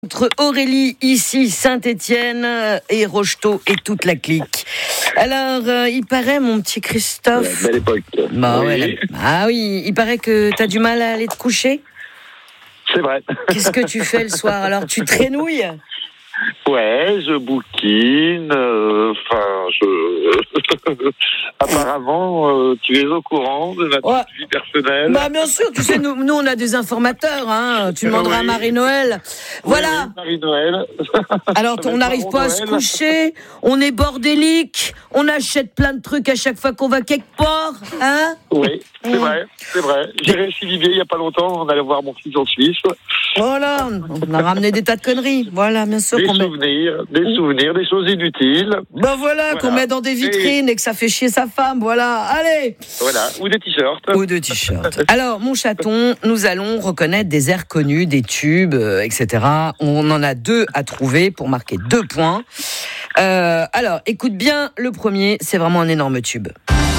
Entre Aurélie, ici, Saint-Étienne et Rocheteau et toute la clique. Alors, il paraît, mon petit Christophe... Belle époque. Bah, Oui. ouais, oui, il paraît que t'as du mal à aller te coucher. C'est vrai. Qu'est-ce que tu fais le soir? Alors, tu traînouilles? Ouais, je bouquine, Apparemment, tu es au courant de ma petite vie personnelle. Bah, bien sûr, tu sais, nous on a des informateurs, hein. Tu demanderas à Marie-Noël. Voilà. Oui, Marie-Noël. Alors, on n'arrive pas à se coucher, on est bordélique, on achète plein de trucs à chaque fois qu'on va quelque part, hein? Oui, c'est vrai. J'ai réussi Vivier il n'y a pas longtemps, on allait voir mon fils en Suisse. Voilà, on a ramené des tas de conneries. Voilà, bien sûr. Des souvenirs, des choses inutiles. Ben voilà, qu'on met dans des vitrines et que ça fait chier sa femme, voilà. Allez. Voilà, ou des t-shirts. Alors, mon chaton, nous allons reconnaître des airs connus, des tubes, etc. On en a 2 à trouver pour marquer 2 points. Alors, écoute bien, le premier, c'est vraiment un énorme tube.